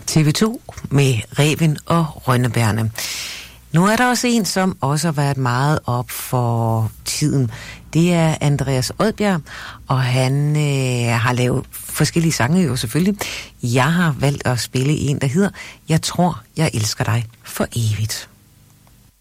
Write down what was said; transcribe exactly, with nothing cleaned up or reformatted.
T V to med Ræven og Rønnebærne. Nu er der også en, som også har været meget op for tiden. Det er Andreas Odbjerg, og han øh, har lavet forskellige sange jo selvfølgelig. Jeg har valgt at spille en, der hedder Jeg tror, jeg elsker dig for evigt.